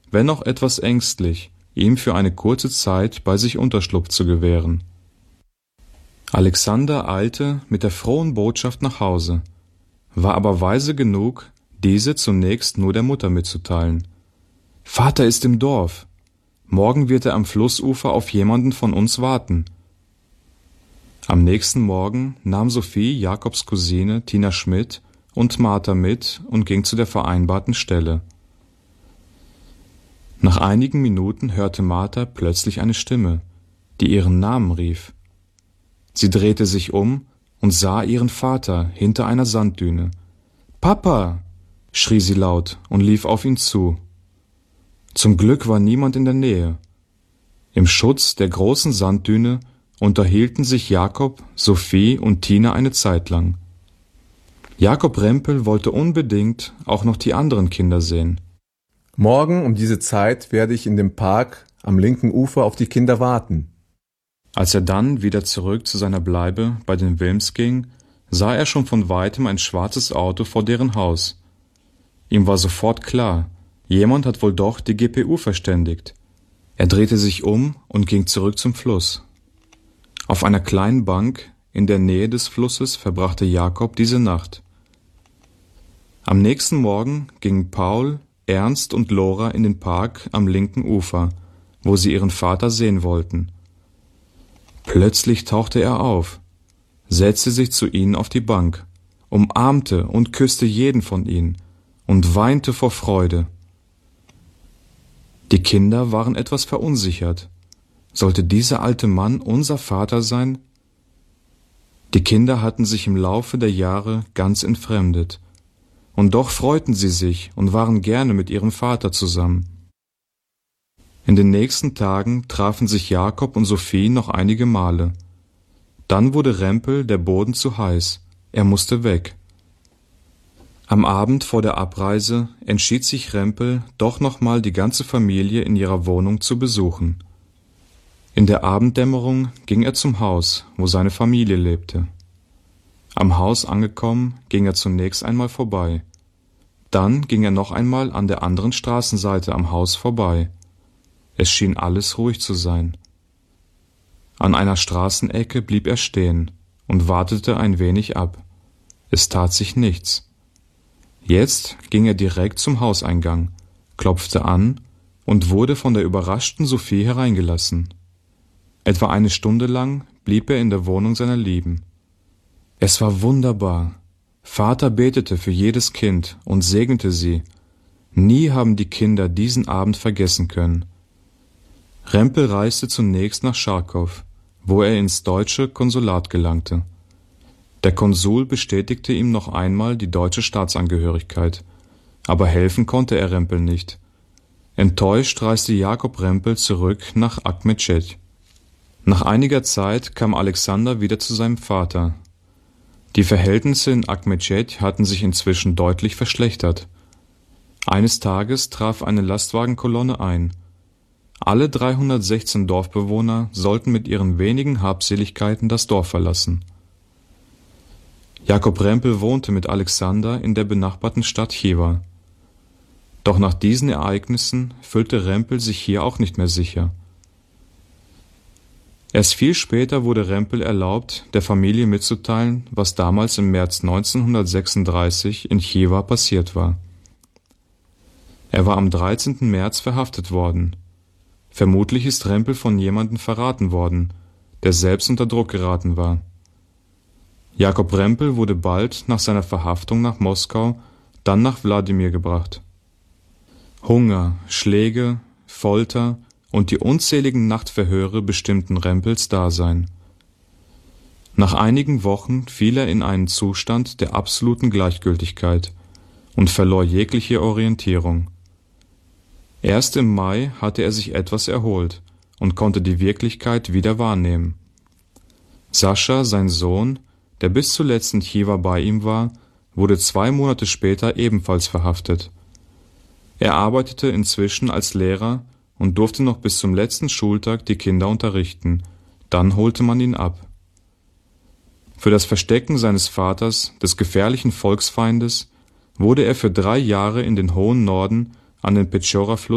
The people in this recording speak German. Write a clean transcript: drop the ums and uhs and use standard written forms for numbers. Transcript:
wenn auch etwas ängstlich, ihm für eine kurze Zeit bei sich Unterschlupf zu gewähren. Alexander eilte mit der frohen Botschaft nach Hause, war aber weise genug, diese zunächst nur der Mutter mitzuteilen. »Vater ist im Dorf. Morgen wird er am Flussufer auf jemanden von uns warten.« Am nächsten Morgen nahm Sophie Jakobs Cousine Tina Schmidt und Martha mit und ging zu der vereinbarten Stelle. Nach einigen Minuten hörte Martha plötzlich eine Stimme, die ihren Namen rief. Sie drehte sich um und sah ihren Vater hinter einer Sanddüne. »Papa!« schrie sie laut und lief auf ihn zu. Zum Glück war niemand in der Nähe. Im Schutz der großen Sanddüne unterhielten sich Jakob, Sophie und Tina eine Zeit lang. Jakob Rempel wollte unbedingt auch noch die anderen Kinder sehen. »Morgen um diese Zeit werde ich in dem Park am linken Ufer auf die Kinder warten.« Als er dann wieder zurück zu seiner Bleibe bei den Wilms ging, sah er schon von weitem ein schwarzes Auto vor deren Haus. Ihm war sofort klar, jemand hat wohl doch die GPU verständigt. Er drehte sich um und ging zurück zum Fluss. Auf einer kleinen Bank in der Nähe des Flusses verbrachte Jakob diese Nacht. Am nächsten Morgen gingen Paul, Ernst und Lora in den Park am linken Ufer, wo sie ihren Vater sehen wollten. Plötzlich tauchte er auf, setzte sich zu ihnen auf die Bank, umarmte und küsste jeden von ihnen und weinte vor Freude. Die Kinder waren etwas verunsichert. Sollte dieser alte Mann unser Vater sein? Die Kinder hatten sich im Laufe der Jahre ganz entfremdet. Und doch freuten sie sich und waren gerne mit ihrem Vater zusammen. In den nächsten Tagen trafen sich Jakob und Sophie noch einige Male. Dann wurde Rempel der Boden zu heiß. Er musste weg. Am Abend vor der Abreise entschied sich Rempel, doch nochmal die ganze Familie in ihrer Wohnung zu besuchen. In der Abenddämmerung ging er zum Haus, wo seine Familie lebte. Am Haus angekommen, ging er zunächst einmal vorbei. Dann ging er noch einmal an der anderen Straßenseite am Haus vorbei. Es schien alles ruhig zu sein. An einer Straßenecke blieb er stehen und wartete ein wenig ab. Es tat sich nichts. Jetzt ging er direkt zum Hauseingang, klopfte an und wurde von der überraschten Sophie hereingelassen. Etwa eine Stunde lang blieb er in der Wohnung seiner Lieben. Es war wunderbar. Vater betete für jedes Kind und segnete sie. Nie haben die Kinder diesen Abend vergessen können. Rempel reiste zunächst nach Charkow, wo er ins deutsche Konsulat gelangte. Der Konsul bestätigte ihm noch einmal die deutsche Staatsangehörigkeit, aber helfen konnte er Rempel nicht. Enttäuscht reiste Jakob Rempel zurück nach Akmetschet. Nach einiger Zeit kam Alexander wieder zu seinem Vater. Die Verhältnisse in Akmetschet hatten sich inzwischen deutlich verschlechtert. Eines Tages traf eine Lastwagenkolonne ein. Alle 316 Dorfbewohner sollten mit ihren wenigen Habseligkeiten das Dorf verlassen. Jakob Rempel wohnte mit Alexander in der benachbarten Stadt Chiwa. Doch nach diesen Ereignissen fühlte Rempel sich hier auch nicht mehr sicher. Erst viel später wurde Rempel erlaubt, der Familie mitzuteilen, was damals im März 1936 in Chiwa passiert war. Er war am 13. März verhaftet worden. Vermutlich ist Rempel von jemandem verraten worden, der selbst unter Druck geraten war. Jakob Rempel wurde bald nach seiner Verhaftung nach Moskau, dann nach Wladimir gebracht. Hunger, Schläge, Folter und die unzähligen Nachtverhöre bestimmten Rempels Dasein. Nach einigen Wochen fiel er in einen Zustand der absoluten Gleichgültigkeit und verlor jegliche Orientierung. Erst im Mai hatte er sich etwas erholt und konnte die Wirklichkeit wieder wahrnehmen. Sascha, sein Sohn, der bis zuletzt in Chiwa bei ihm war, wurde 2 Monate später ebenfalls verhaftet. Er arbeitete inzwischen als Lehrer und durfte noch bis zum letzten Schultag die Kinder unterrichten, dann holte man ihn ab. Für das Verstecken seines Vaters, des gefährlichen Volksfeindes, wurde er für 3 Jahre in den hohen Norden an den Petschora-Fluss